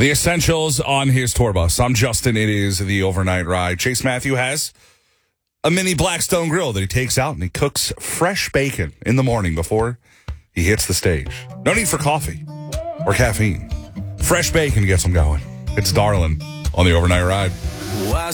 The Essentials on his tour bus. I'm Justin. It is the overnight ride. Chase Matthew has a mini Blackstone grill that he takes out and he cooks fresh bacon in the morning before he hits the stage. No need for coffee or caffeine. Fresh bacon gets him going. It's Darlin on the overnight ride.